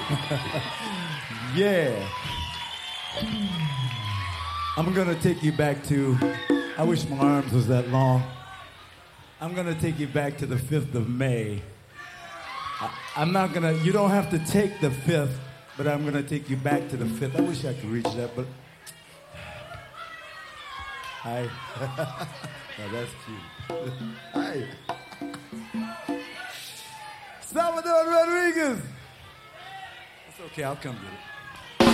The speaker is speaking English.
Yeah. I'm going to take you back to, I wish my arms was that long. I'm going to take you back to the 5th of May. I'm not going to, you don't have to take the 5th, but I'm going to take you back to the 5th. I wish I could reach that, but... Hi. Now that's cute. Hi. Salvador Rodriguez. It's okay, I'll come get it.